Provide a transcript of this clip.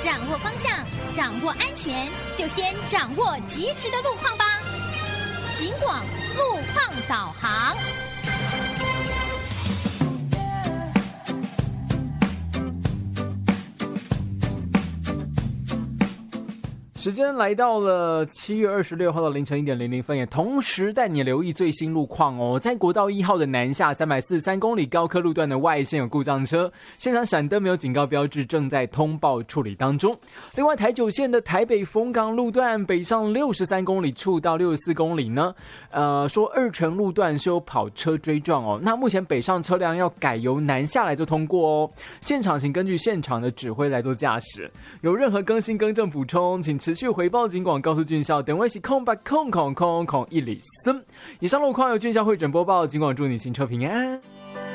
掌握方向，掌握安全，就先掌握及时的路况吧。警广路况导航。 时间来到了7月26号的凌晨1点00分，也同时带你留意最新路况哦。在国道1号的南下343公里高科路段的外线有故障车，现场闪灯没有警告标志，正在通报处理当中。另外台9线的台北丰港路段北上63公里处到64公里呢，说2城路段是有跑车追撞哦。那目前北上车辆要改由南下来做通过哦。现场请根据现场的指挥来做驾驶，有任何更新更正补充，请持续回报警广告诉军校，等位是08000103。以上路况由军校会诊播报，警广祝你行车平安。